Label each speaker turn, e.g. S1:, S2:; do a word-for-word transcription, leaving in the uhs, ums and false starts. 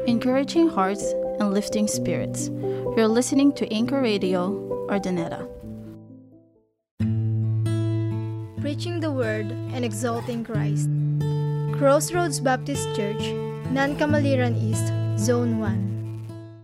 S1: encouraging hearts and lifting spirits. You're listening to Anchor Radio, Ordaneta.
S2: Preaching the Word and exalting Christ. Crossroads Baptist Church, Nankamaliran East, Zone one.